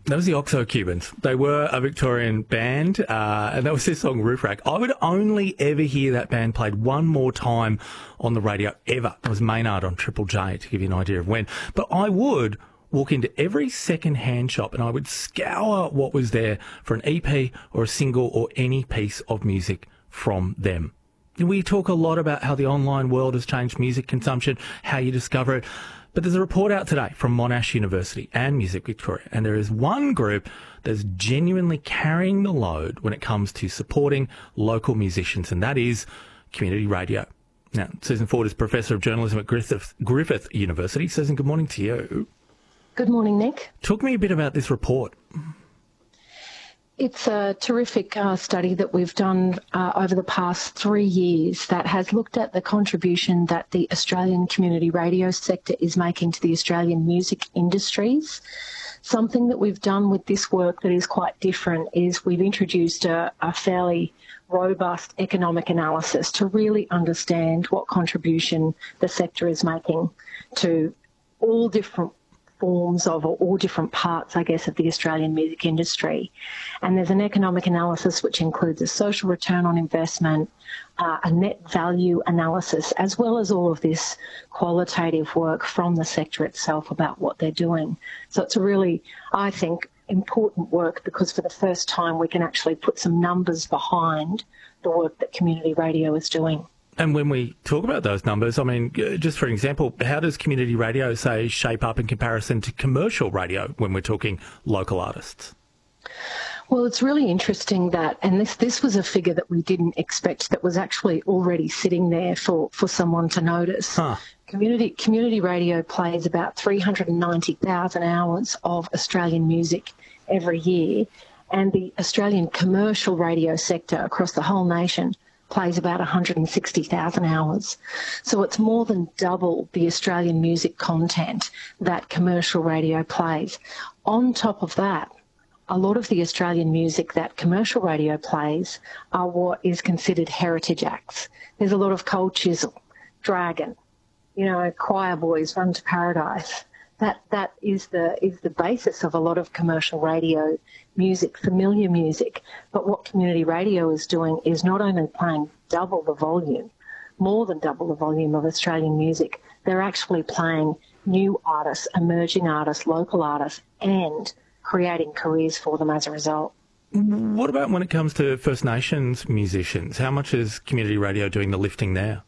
That was the Oxo Cubans. They were a Victorian band, and that was their song Roof Rack. I would only ever hear that band played one more time on the radio, ever. It was Maynard on Triple J, to give you an idea of when. But I would walk into every second-hand shop and I would scour what was there for an EP or a single or any piece of music from them. We talk a lot about how the online world has changed music consumption, how you discover it. But there's a report out today from Monash University and Music Victoria, and there is one group that's genuinely carrying the load when it comes to supporting local musicians, and that is community radio. Now, Susan Ford is Professor of Journalism at Griffith University. Susan, good morning to you. Good morning, Nick. Talk to me a bit about this report. It's a terrific study that we've done over the past 3 years that has looked at the contribution that the Australian community radio sector is making to the Australian music industries. Something that we've done with this work that is quite different is we've introduced a fairly robust economic analysis to really understand what contribution the sector is making to all different forms of, or all different parts, I guess, of the Australian music industry. And there's an economic analysis which includes a social return on investment, a net value analysis, as well as all of this qualitative work from the sector itself about what they're doing. So it's a really, I think, important work because for the first time we can actually put some numbers behind the work that community radio is doing. And when we talk about those numbers, I mean, just for an example, how does community radio, say, shape up in comparison to commercial radio when we're talking local artists? Well, it's really interesting that, and this was a figure that we didn't expect that was actually already sitting there for someone to notice. Community radio plays about 390,000 hours of Australian music every year, and the Australian commercial radio sector across the whole nation plays about 160,000 hours. So it's more than double the Australian music content that commercial radio plays. On top of that, a lot of the Australian music that commercial radio plays are what is considered heritage acts. There's a lot of Cold Chisel, Dragon, Choir Boys, Run to Paradise. That is the basis of a lot of commercial radio music, familiar music. But what community radio is doing is not only playing double the volume, more than double the volume of Australian music, they're actually playing new artists, emerging artists, local artists, and creating careers for them as a result. What about when it comes to First Nations musicians? How much is community radio doing the lifting there?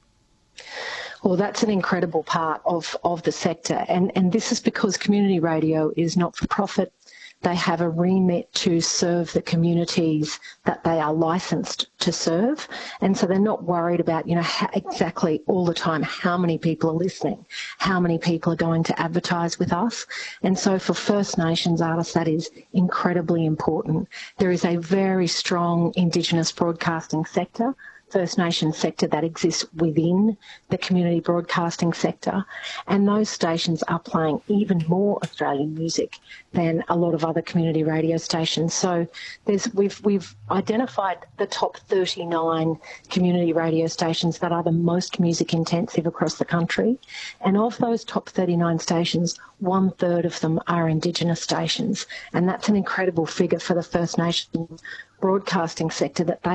Well, that's an incredible part of the sector, and this is because community radio is not-for-profit. They have a remit to serve the communities that they are licensed to serve, and so they're not worried about, exactly all the time how many people are listening, how many people are going to advertise with us. And so for First Nations artists, that is incredibly important. There is a very strong Indigenous broadcasting sector, First Nations sector that exists within the community broadcasting sector, and those stations are playing even more Australian music than a lot of other community radio stations. So we've identified the top 39 community radio stations that are the most music intensive across the country, and of those top 39 stations, 1/3 of them are Indigenous stations, and that's an incredible figure for the First Nations broadcasting sector that they